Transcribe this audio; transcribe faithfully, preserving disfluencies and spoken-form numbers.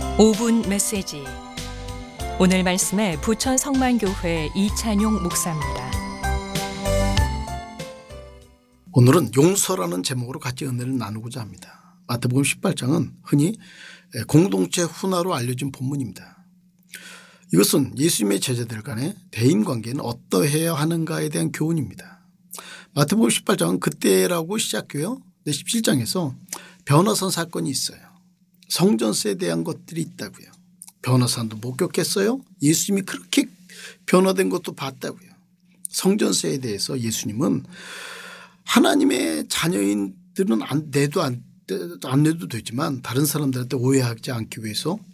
오 분 메시지. 오늘 말씀에 부천 성만교회 이찬용 목사입니다. 오늘은 용서라는 제목으로 같이 은혜를 나누고자 합니다. 마태복음 십팔 장은 흔히 공동체 훈화로 알려진 본문입니다. 이것은 예수님의 제자들 간의 대인관계는 어떠해야 하는가에 대한 교훈입니다. 마태복음 십팔 장은 그때라고 시작해요. 십칠 장에서 변화산 사건이 있어요. 성전세에 대한 것들이 있다고요. 변화산도 목격했어요. 예수님이 그렇게 변화된 것도 봤다고요. 성전세에 대해서 예수님은 하나님의 자녀인들은 안 내도 안, 안 내도 되지만 다른 사람들한테 오해하지 않기 위해서